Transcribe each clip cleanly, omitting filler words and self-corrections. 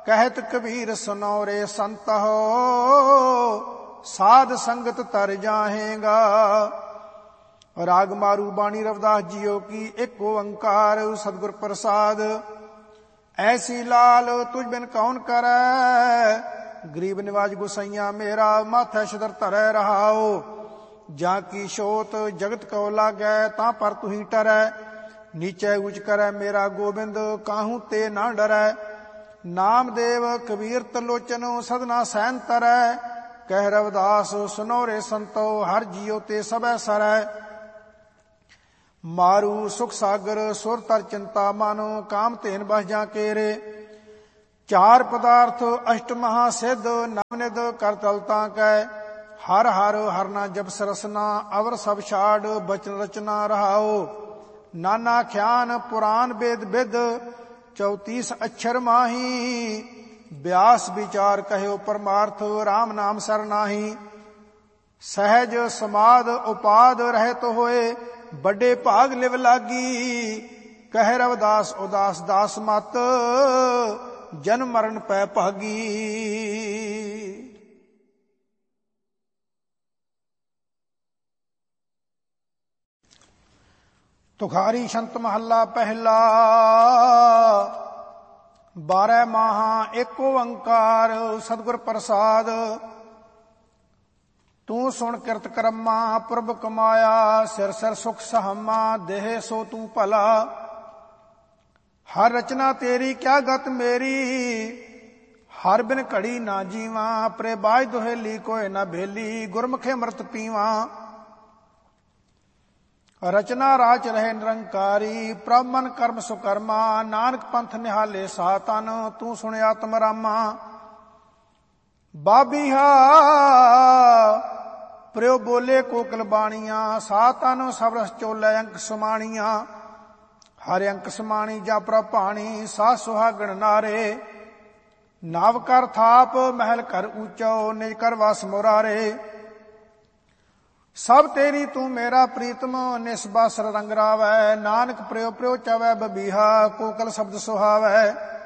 कहत कबीर सुनो रे संत हो, साध संगत तर जाहेगा। राग मारू बाणी रविदास जियो की, एक ओंकार सतगुर प्रसाद। ऐसी लाल तुझ बिन कौन करे, गरीब निवाज गुसैया मेरा, माथे शदर धरै रहाओ। जाकी शोत जगत को लागै, तां पर तुही टरै। नीचे उच करे मेरा गोबिंद, काहू ते ना डरै। नामदेव कबीर तलोचन, सदना सैन तरै। कह रविदास सुनो रे संतो, हर जियो ते सबै सरै। मारू सुख सागर सुर तर चिंता मानो, काम तेन बस जा केरे। चार पदार्थ अष्ट महासिद्ध, नवनिध कर तलता कै। हर हर हरना जब सरसना, अवर सब छाड़ बचन रचना रहाओ। नाना ख्यान पुराण वेद विद, 34 अक्षर माही। व्यास विचार कहो परमार्थ, राम नाम सरनाही। सहज समाद उपाद रहत होए, बड़े भाग लिव लागी। कह रविदास उदास दास मत, जन्म मरण पै भागी। तुखारी संत महला पहला। 12 माहा एक ओंकार, सतगुर प्रसाद। तू सुन किरत करमा, प्रभ कमाया। सिर सिर सुख सहमा, देह सो तू भला। हर रचना तेरी क्या गत मेरी, हर बिन घड़ी ना जीवा। परे बाज दुहेली कोय ना भेली, गुरमुखे अमृत पीवा। रचना राच रहे निरंकारी, प्रभ मन कर्म सुकर्मा। नानक पंथ निहाले सातन, तू सुन आत्म रामा। बाबीहा प्रियो बोले कोकल बाणियां, सातन सब रस चोले अंक समाणियां। हर अंक समाणी जा प्रभाणी, सा सुहागण नारे। नाव कर थाप महल कर ऊंचो, निज कर वास मुरारे। सब तेरी तू मेरा प्रीतम, निस्बासर रंग रावै। नानक प्रियो प्रियो चवै बबीहा, कोकल शब्द सुहावै।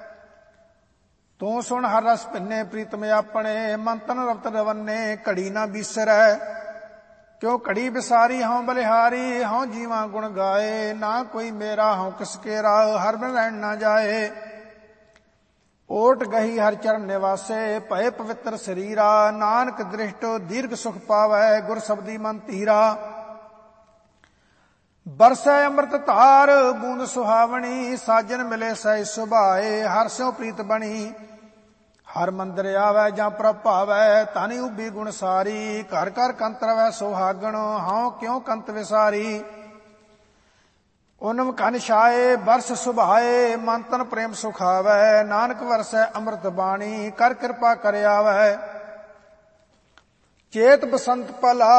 तू सुन हर रस भिन्ने प्रीतम अपने, मंतन रवत रवन्ने घड़ी ना बीसरै। क्यों घड़ी बिसारी हों बलिहारी, हों जीवा गुण गाए। ना कोई मेरा हों किसकेरा, हर बिन रहन ना जाए। ओट गही हर चरण निवासे, भय पवित्र शरीरा। नानक दृष्ट दीर्घ सुख पावै, गुर शब्दी मन धीरा। बरसै अमृत धार बूंद सुहावनी, साजन मिले सह सुभाए। हर स्यों प्रीत बनी, हर मंदिर आवै जां प्रभ भावै। धन उभी गुण सारी, घर घर कंत रवै सुहागण। हाँ क्यों कंत विसारी। उनम कन छाए बरस सुभाए, मन तन प्रेम सुखावै। नानक वरसै अमृत बाणी, कर कृपा कर आवै। चेत बसंत भला,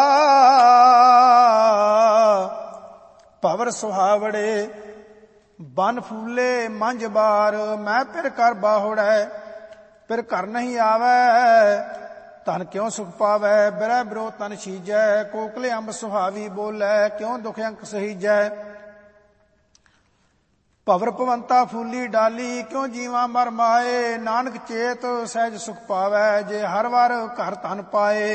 भवर सुहावड़े। बन फूले मंझ बार, मैं फिर कर बाहुड़ै। फिर घर नहीं आवे, धन क्यों सुख पावै। बिरह बिरो तन सीजै, कोकले अंब सुहावी बोलै। क्यों दुख अंक सहीजै। भवर भवंता फूली डाली, क्यों जीवा मर माए। नानक चेत सहज सुख पावै, जे हर वार घर धन पाए।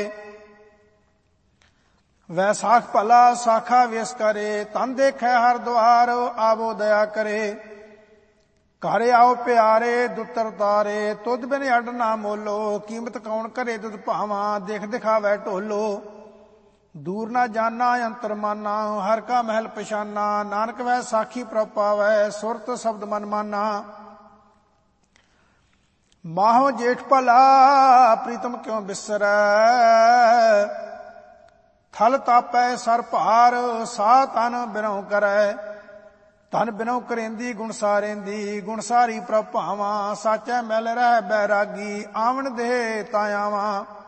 वैसाख भला साखा वेस करे, तन देखे हर द्वार। आवो दया करे, घर आओ प्यारे दुतर तारे। तुद बिन अड ना मोलो, कीमत कौन करे दुध भावा। देख दिखावै ढोलो, दूर ना जाना अंतर माना। हर का महल पछाना, नानक वह साखी प्रभ पावै। सुरत शब्द मन माना। माहो जेठ भला, प्रीतम क्यों बिसरै। थल तापै सर भार, सा तन बिनौ करै। धन बिनौ करेंदी गुण सारेंदी, गुण सारी प्रभ भावा। साचै मैल रह बैरागी, आवन दे तायावा।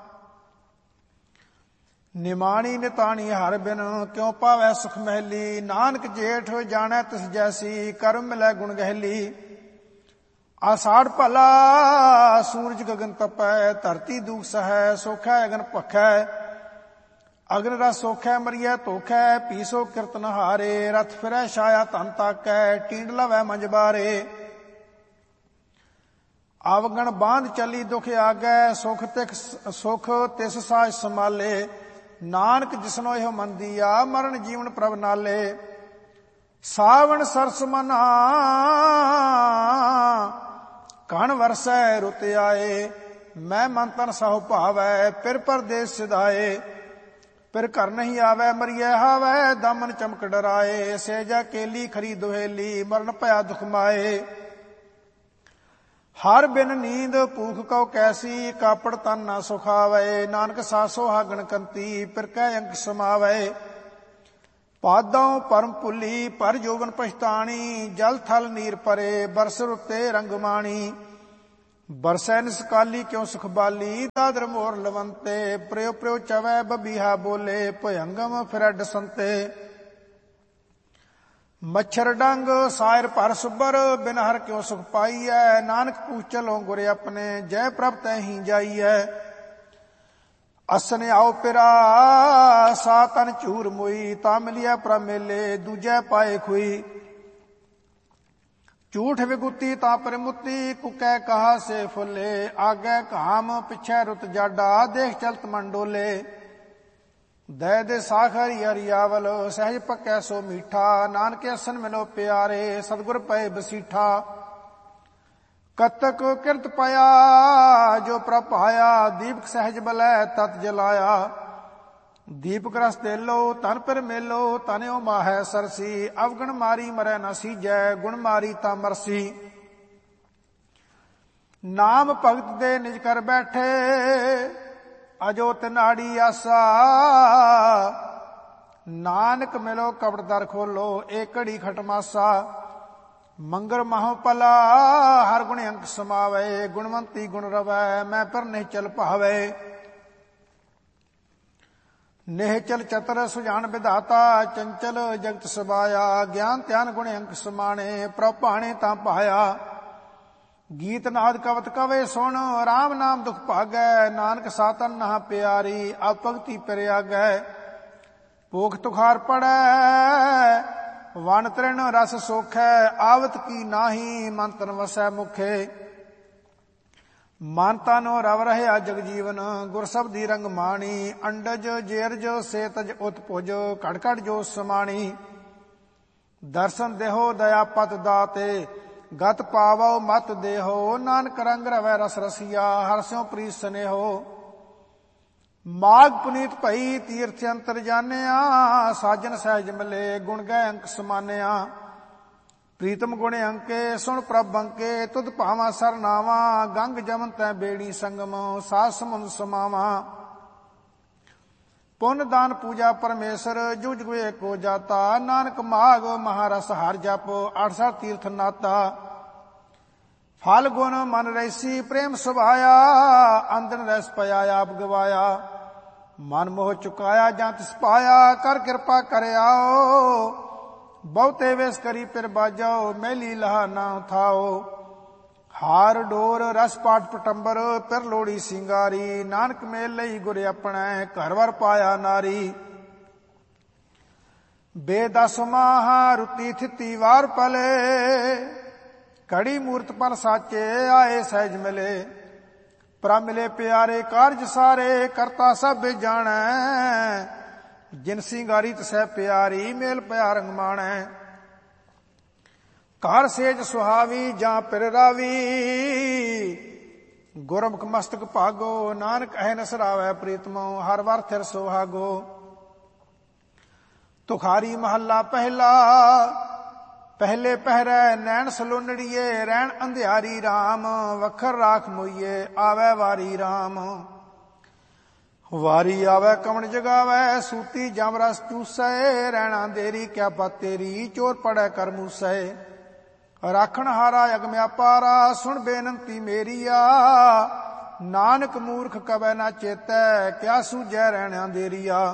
निमाणी निताणी हर बिन, क्यों पावै सुख महली। नानक जेठ जानै तिस जैसी, कर मिलै गुण गहली। आषाढ़ भला सूरज गगन तपै, धरती दुख सहै। सोखै अगन भखै, अग्न रस सोखै। मरियै धोखै, पीसो किरत नहारे। रथ फिरै छाया धन ताकै, टींड लवै मंझ बारे। ਅਵਗਣ ਬਾਂਧ ਚੱਲੀ ਦੁਖ ਆਗੈ, ਸੁਖ ਤਿਸ ਸਾਜ ਸੰਭਾਲੇ। ਨਾਨਕ ਜਿਸਨੋ ਇਹੋ ਮੰਦੀਆ, ਮਰਨ ਜੀਵਨ ਪ੍ਰਭ ਨਾਲੇ। ਸਾਵਣ ਸਰਸ ਮਨਾ ਕਣ ਵਰਸੈ ਰੁਤ ਆਏ। ਮੈਂ ਮਨ ਤਨ ਸਹੁ ਭਾਵੈ, ਪਿਰ ਪਰਦੇਸ ਸਿਧਾਏ। ਪਿਰ ਘਰ ਨਹੀਂ ਆਵੈ, ਮਰੀਐ ਹਾਵੈ, ਦਾਮਨ ਚਮਕ ਡਰਾਏ। ਸਹਿਜਾ ਕੇਲੀ ਖਰੀ ਦੁਹੇਲੀ, ਮਰਨ ਭਇਆ ਦੁਖ ਮਾਏ। ਹਰ ਬਿਨ ਨੀਂਦ ਭੂਖ ਕਉ ਕੈਸੀ, ਕਾਪੜ ਤਨ ਨਾ ਸੁਖਾਵੈ। ਨਾਨਕ ਸਾਸੋ ਹਾਗਣ ਕੰਤੀ, ਪਿਰ ਕੈ ਅੰਕ ਸਮਾਵੈ। ਪਾਦੋਂ ਪਰਮ ਭੁੱਲੀ, ਪਰ ਜੋਬਨ ਪਛਤਾਣੀ। ਜਲ ਥਲ ਨੀਰ ਪਰੇ, ਬਰਸ ਰੁੱਤੇ ਰੰਗ ਮਾਣੀ। ਬਰਸੈ ਨਿਸਕਾਲੀ ਕਿਉ ਸੁਖ ਬਾਲੀ, ਦਾਦਰ ਮੋਰ ਲਵੰਤੇ। ਪ੍ਰਿਉ ਪ੍ਰਿਉ ਚਵੈ ਬਬੀਹਾ ਬੋਲੇ, ਭਯੰਗਮ ਫਿਰੈ ਡਸੰਤੇ। ਮੱਛਰ ਡੰਗ ਸਾਇਰ ਭਰ ਸੁਬਰ, ਬਿਨ ਹਰ ਕਿਉ ਸੁਖ ਪਾਈਐ। ਨਾਨਕ ਪੂਛ ਚਲੋ ਗੁਰ ਆਪਣੇ, ਜੈ ਪ੍ਰਭ ਤੈ ਹੀ ਜਾਈਐ। ਅਸਨ ਆਓ ਪਿਰਾ ਸਾ ਤਨ ਝੂਰ ਮੋਈ, ਤਾ ਮਿਲਿਆ ਪ੍ਰਭ ਮੇਲੇ, ਦੂਜੈ ਪਾਏ ਖੁਈ। ਝੂਠ ਵਿਗੁਤੀ ਤਾ ਪਰਮੁੱਤੀ, ਕੁਕੈ ਕਹਾ ਸੇ ਫੁੱਲੇ। ਆਗੈ ਕਾਮ ਪਿਛੈ ਰੁਤ ਜਾਡਾ, ਦੇਖ ਚਲਤ ਮਨ ਡੋਲੇ। ਦੈ ਦੇ ਸਾਖ ਹਰੀ ਹਰਿਆਵਲ, ਸਹਿਜ ਪੱਕੈ ਸੋ ਮੀਠਾ। ਨਾਨਕ ਅਸਨ ਮਿਲੋ ਪਿਆਰੇ, ਸਤਿਗੁਰ ਪਏ ਬਸੀਠਾ। ਕਤਕ ਕਿਰਤ ਪਾਇਆ ਜੋ ਪ੍ਰਭ ਪਾਇਆ, ਦੀਪਕ ਸਹਿਜ ਬਲੈ ਤਤ ਜਲਾਇਆ। ਦੀਪਕ ਰਸ ਤੇਲੋ ਤਨ ਪਰ ਮੇਲੋ, ਤਨਿਓ ਮਾਹੈ ਸਰਸੀ। ਅਵਗਣ ਮਾਰੀ ਮਰੈ ਨ ਸੀਜੈ, ਗੁਣ ਮਾਰੀ ਤਾਂ ਮਰਸੀ। ਨਾਮ ਭਗਤ ਦੇ ਨਿਜ ਕਰ ਬੈਠੇ, ਅਜੋ ਤਿਨਾੜੀ ਆਸਾ। ਨਾਨਕ ਮਿਲੋ ਕਪੜ ਦਰ ਖੋਲੋ, ਏ ਘੜੀ ਖਟਮਾਸਾ। ਮੰਗਰ ਮਹੁ ਪਲਾ, ਹਰ ਗੁਣ ਅੰਕ ਸਮਾਵੈ। ਗੁਣਵੰਤੀ ਗੁਣ ਰਵੈ, ਮੈਂ ਪਰ ਨਹੀਂ ਚਲ ਭਾਵੈ। ਨਿਹਚਲ ਚਤਰ ਸੁਜਾਨ ਵਿਧਾਤਾ, ਚੰਚਲ ਜਗਤ ਸਬਾਇਆ। ਗਿਆਨ ਧਿਆਨ ਗੁਣ ਅੰਕ ਸਮਾਣੇ, ਪ੍ਰਭ ਭਾਣੇ ਤਾਂ ਪਾਇਆ। ਗੀਤ ਨਾਦ ਕਵਤ ਕਵੇ ਸੁਣ, ਰਾਮ ਨਾਮ ਦੁਖ ਭਾਗੈ। ਨਾਨਕ ਸਾਤਨ ਨਹਾ ਪਿਆਰੀ, ਆਪ ਭਗਤੀ ਪਿਰਿਆਗੈ। ਭੂਖ ਤੁਖਾਰ ਪੜੈ, ਵਣ ਤ੍ਰਿਣ ਰਸ ਸੋਖੈ। ਆਵਤ ਕੀ ਨਾਹੀ, ਮਨ ਤਨ ਵਸੈ ਮੁਖੇ। ਮਨ ਤਨੋ ਰਵ ਰਹਿਆ ਜਗ ਜੀਵਨ, ਗੁਰ ਸਬਦੀ ਰੰਗ ਮਾਣੀ। ਅੰਡਜ ਜੇਰਜ ਸੇ ਤਜ ਉਤਪੁਜ, ਘੜ ਘੜ ਜੋ ਸਮਾਣੀ। ਦਰਸ਼ਨ ਦੇਹੋ ਦਇਆ ਪਤ ਦਾਤੇ, ਗਤ ਪਾਵੋ ਮਤ ਦੇਹੋ। ਨਾਨਕ ਰੰਗ ਰਵੈ ਰਸ ਰਸੀਆ, ਹਰ ਸਿਉ ਪ੍ਰੀਤ ਸਨੇਹੋ। ਮਾਗ ਪੁਨੀਤ ਭਈ ਤੀਰਥ ਅੰਤਰ ਜਾਣਿਆ, ਸਾਜਨ ਸਹਿਜ ਮਿਲੇ, ਗੁਣ ਗਏ ਅੰਕ ਸਮਾਨਿਆ। ਪ੍ਰੀਤਮ ਗੁਣ ਅੰਕੇ, ਸੁਣ ਪ੍ਰਭ ਬੰਕੇ। ਤੁਧ ਭਾਵਾਂ ਸਰਨਾਵਾ, ਗੰਗ ਜਮਨ ਤੈ ਬੇੜੀ ਸੰਗਮ। ਸਾਧ ਸਮੁੰਦ ਸਮਾਵਾ। ਪੁੰਨ ਦਾਨ ਪੂਜਾ ਪਰਮੇਸ਼ਰ, ਜੁਗ ਜੁਗ ਏਕੋ ਜਾਤਾ। ਨਾਨਕ ਮਾਗ ਮਹਾਰਸ ਹਰ ਜਪ, 68 ਤੀਰਥ ਨਾਤਾ। ਫਲ ਗੁਣ ਮਨ ਰੈਸੀ, ਪ੍ਰੇਮ ਸੁਭਾਇਆ। ਅੰਦਨ ਰਸ ਪਿਆ ਆਪ ਗਵਾਇਆ। ਮਨ ਮੋਹ ਚੁਕਾਇਆ ਜਾਂ ਤਿਸ ਪਾਇਆ, ਕਰ ਕਿਰਪਾ ਕਰਿਆਓ। ਬਹੁਤੇ ਵੇਸ ਕਰੀ ਪਿਰ ਬਾਜਾਓ, ਮੈਲੀ ਲਹਾ ਨਾ ਥਾਓ। ਹਾਰ ਡੋਰ ਰਸ ਪਾਠ ਪਟੰਬਰ, ਪਿਰ ਲੋੜੀ ਸਿੰਗਾਰੀ। ਨਾਨਕ ਮੇਲ ਲਈ ਗੁਰ ਆਪਣੈ, ਘਰ ਵਰ ਪਾਇਆ ਨਾਰੀ। ਬੇਦਸ ਮਾਹਾ ਰੁਤੀ ਥਿਤੀ ਵਾਰ ਪਲੇ, ਘੜੀ ਮੂਰਤ ਪਰ ਸਾਚੇ, ਆਏ ਸਹਿਜ ਮਿਲੇ। ਪ੍ਰਭ ਮਿਲੇ ਪਿਆਰੇ, ਕਾਰਜ ਸਾਰੇ, ਕਰਤਾ ਸਭ ਜਾਣੈ। ਜਿਨ ਸਿੰਗਾਰੀ ਤਸੈ ਪਿਆਰੀ, ਮੇਲ ਪਿਆ ਰੰਗ ਮਾਣੈ। ਘਰ ਸੇਜ ਸੁਹਾਵੀ ਜਾਂ ਪਿਰ ਰਾਵੀ, ਗੁਰਮੁਖ ਮਸਤਕ ਭਾਗੋ। ਨਾਨਕ ਅਹਿ ਨਸਰਾਵੈ ਪ੍ਰੀਤਮੋ, ਹਰ ਵਰ ਥਿਰ ਸੁਹਾਗੋ। ਤੁਖਾਰੀ ਮਹੱਲਾ ਪਹਿਲਾ, ਪਹਿਲੇ ਪਹਿਰੈ ਨੈਣ ਸਲੋਨੜੀਏ। ਰਹਿਣ ਅੰਧਿਆਰੀ ਰਾਮ, ਵਖਰ ਰਾਖ ਮੋਈਏ। ਆਵੈ ਵਾਰੀ ਰਾਮ, ਵਾਰੀ ਆਵੈ ਕਵਣ ਜਗਾਵੈ। ਸੂਤੀ ਜਮ ਰਸ ਚੂਸੈ, ਰਹਿਣਾ ਦੇਰੀ ਕਿਆ ਪਤ ਤੇਰੀ। ਚੋਰ ਪੜੈ ਕਰ ਮੂਸੈ, ਰਾਖਣ ਹਾਰਾ ਅਗਮ ਅਪਾਰਾ। ਸੁਣ ਬੇਨੰਤੀ ਮੇਰੀਆ, ਨਾਨਕ ਮੂਰਖ ਕਵੈ ਨਾ ਚੇਤੈ। ਕਿਆ ਸੂਝੈ ਰਹਿਣਾ ਦੇਰੀਆ।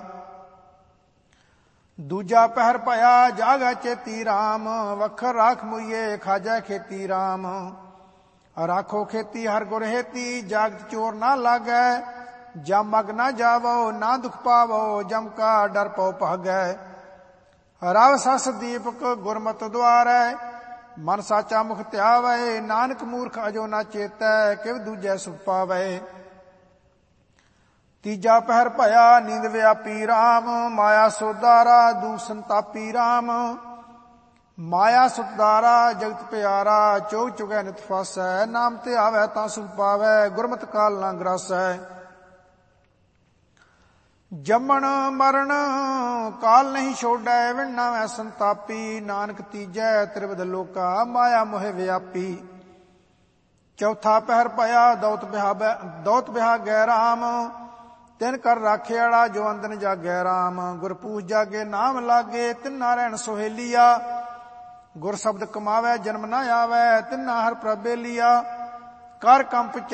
ਦੂਜਾ ਪਹਿਰ ਭਇਆ ਜਾਗੈ ਚੇਤੀ ਰਾਮ, ਵਖਰ ਰਾਖ ਮੁਈਏ ਖਾਜੈ ਖੇਤੀ ਰਾਮ। ਰਾਖੋ ਖੇਤੀ ਹਰ ਗੁਰ ਹੇਤੀ, ਜਾਗਤ ਚੋਰ ਨਾ ਲਾਗੈ। ਜਮ ਅਗ ਨਾ ਜਾਵੋ, ਨਾ ਦੁਖ ਪਾਵੋ। ਜਮ ਕਾ ਡਰ ਪਉ ਭਾਗੈ। ਰਵ ਸਸ ਦੀਪਕ ਗੁਰਮਤਿ ਦੁਆਰੈ, ਮਨ ਸਾਚਾ ਮੁਖ ਧਿਆਵੈ। ਨਾਨਕ ਮੂਰਖ ਅਜੋ ਨਾ ਚੇਤੈ, ਕਿਵ ਦੂਜੈ ਸੁਖ ਪਾਵੈ। ਤੀਜਾ ਪਹਿਰ ਭਇਆ ਨੀਂਦ ਵਿਆਪੀ ਰਾਮ, ਮਾਇਆ ਸੋਦਾਰਾ ਦੂਖ ਸੰਤਾਪੀ ਰਾਮ। ਮਾਇਆ ਸੁਖਦਾਰਾ ਜਗਤ ਪਿਆਰਾ, ਚੋਗ ਚੁਗੈ ਨਿਤ ਫਾਸੈ। ਨਾਮ ਤੇ ਆਵੈ ਤਾਂ ਸੁਖ ਪਾਵੈ, ਗੁਰਮਤਿ ਕਾਲ ਨਾ ਗਰਾਸੈ। ਜੰਮਣ ਮਰਨ ਕਾਲ ਨਹੀਂ ਛੋਡੈ, ਵਿਣ ਨਾਵੈ ਸੰਤਾਪੀ। ਨਾਨਕ ਤੀਜੈ ਤ੍ਰਿਵਧ ਲੋਕਾ, ਮਾਇਆ ਮੋਹਿ ਵਿਆਪੀ। ਚੌਥਾ ਪਹਿਰ ਭਇਆ ਦੌਤ ਬਿਹਾ ਗੈ ਰਾਮ, ਤਿਨ ਕਰ ਰਾਖਿਆਲਾ ਜੋ ਅੰਦਨ ਜਾਗੈ ਰਾਮ। ਗੁਰ ਪੂਛ ਜਾਗੇ ਨਾਮ ਲਾਗੇ, ਤਿੰਨਾ ਰਹਿਣ ਸੁਹੇਲੀਆ। ਗੁਰ ਸ਼ਬਦ ਕਮਾਵੈ ਜਨਮ ਨਾ ਆਵੈ, ਤਿੰਨਾ ਹਰ ਪ੍ਰਭ ਬੇਲੀਆ। ਕਰ ਕੰਪ